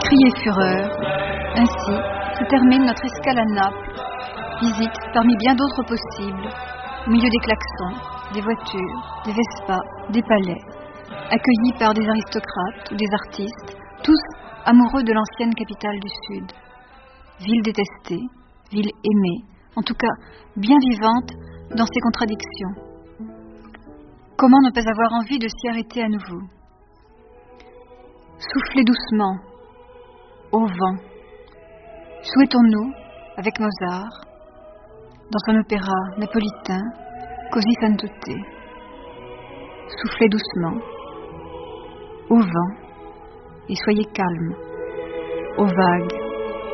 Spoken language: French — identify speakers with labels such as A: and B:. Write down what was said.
A: Crier fureur. Ainsi se termine notre escale à Naples, visite parmi bien d'autres possibles, au milieu des klaxons, des voitures, des Vespas, des palais, accueillis par des aristocrates ou des artistes, tous amoureux de l'ancienne capitale du Sud. Ville détestée, ville aimée, en tout cas bien vivante dans ses contradictions. Comment ne pas avoir envie de s'y arrêter à nouveau? Soufflez doucement, au vent. Souhaitons-nous, avec Mozart, dans son opéra napolitain, Così fan tutte. Soufflez doucement, au vent, et soyez calme, aux vagues.